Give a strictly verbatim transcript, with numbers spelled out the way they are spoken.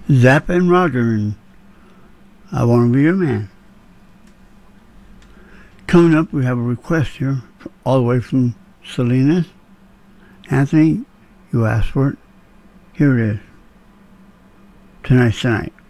Zappa and Roger and I Want to Be Your Man. Coming up, we have a request here, all the way from Salinas. Anthony, you asked for it. Here it is. Tonight's Tonight.